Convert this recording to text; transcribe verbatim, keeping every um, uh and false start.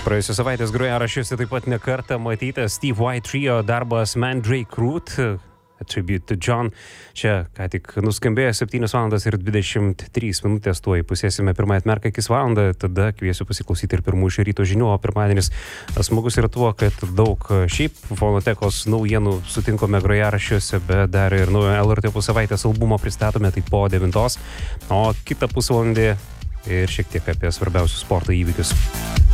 Praėjusios savaitės grojaraščiuose taip pat nekartą matytas Steve Vai trio darbas Mandrake Root, A Tribute to John. Čia ką tik nuskambėjo septynios valandos ir dvidešimt trys minutės, tuoj pusėsime pirmąją atmerkakis valandą, tada kviesiu pasiklausyti ir pirmųjų šio ryto žinių, o pirmadienis smagus yra tuo, kad daug šiaip fonotekos naujienų sutinkome grojaraščiuose, bet dar ir naujo L R T Opus savaitės albumo pristatome, tai po devintos, o kitą pusvalandį ir šiek tiek apie svarbiausius sporto įvykius.